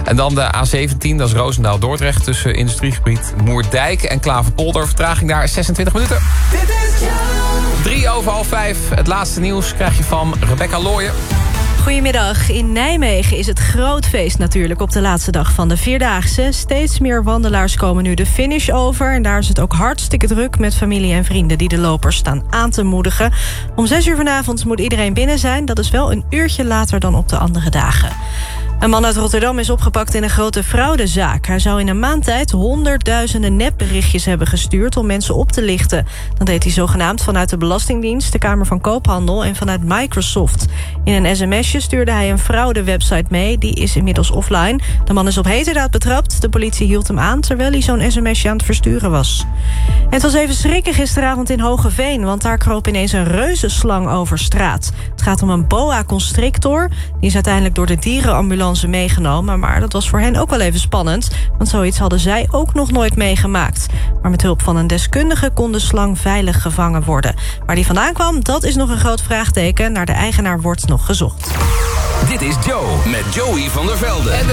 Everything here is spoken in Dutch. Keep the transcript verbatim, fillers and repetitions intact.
En dan de A zeventien, dat is Roosendaal-Dordrecht... tussen industriegebied Moerdijk en Klaverpolder. Vertraging daar zesentwintig minuten. Dit is Drie over half vijf. Het laatste nieuws krijg je van Rebecca Looyen. Goedemiddag. In Nijmegen is het groot feest natuurlijk op de laatste dag van de Vierdaagse. Steeds meer wandelaars komen nu de finish over. En daar is het ook hartstikke druk met familie en vrienden die de lopers staan aan te moedigen. Om zes uur vanavond moet iedereen binnen zijn. Dat is wel een uurtje later dan op de andere dagen. Een man uit Rotterdam is opgepakt in een grote fraudezaak. Hij zou in een maand tijd honderdduizenden nepberichtjes hebben gestuurd om mensen op te lichten. Dat deed hij zogenaamd vanuit de Belastingdienst, de Kamer van Koophandel en vanuit Microsoft. In een sms'je stuurde hij een fraudewebsite mee. Die is inmiddels offline. De man is op heterdaad betrapt. De politie hield hem aan terwijl hij zo'n sms'je aan het versturen was. Het was even schrikken gisteravond in Hogeveen, want daar kroop ineens een reuzenslang over straat. Het gaat om een boa constrictor. Die is uiteindelijk door de dierenambulance meegenomen, maar dat was voor hen ook wel even spannend, want zoiets hadden zij ook nog nooit meegemaakt. Maar met hulp van een deskundige kon de slang veilig gevangen worden. Waar die vandaan kwam, dat is nog een groot vraagteken. Naar de eigenaar wordt nog gezocht. Dit is Joe met Joey van der Velde.